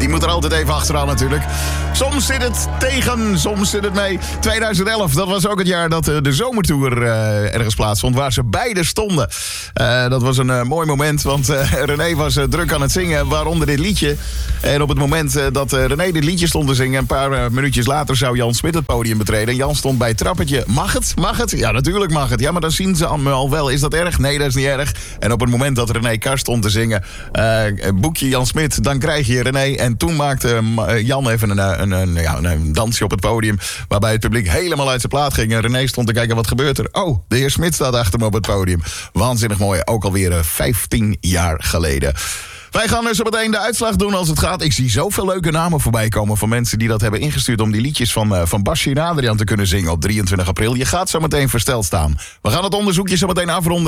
Die moet er altijd even achteraan natuurlijk. Soms zit het tegen, soms zit het mee. 2011, dat was ook het jaar dat de zomertour ergens plaatsvond, waar ze beide stonden. Dat was een mooi moment, want René was druk aan het zingen, waaronder dit liedje. En op het moment dat René dit liedje stond te zingen, een paar minuutjes later zou Jan Smit het podium betreden. En Jan stond bij het trappetje. Mag het? Mag het? Ja, natuurlijk mag het. Ja, maar dan zien ze al wel. Is dat erg? Nee, dat is niet erg. En op het moment dat René Kar stond te zingen, boek je Jan Smit, dan krijg je René. En toen maakte Jan even een dansje op het podium, waarbij het publiek helemaal uit zijn plaat ging. En René stond te kijken, wat gebeurt er? Oh, de heer Smit staat achter me op het podium. Waanzinnig mooi, ook alweer 15 jaar geleden. Wij gaan dus zo meteen de uitslag doen als het gaat. Ik zie zoveel leuke namen voorbij komen van mensen die dat hebben ingestuurd om die liedjes van Basje en Adriaan te kunnen zingen op 23 april. Je gaat zo meteen versteld staan. We gaan het onderzoekje zo meteen afronden.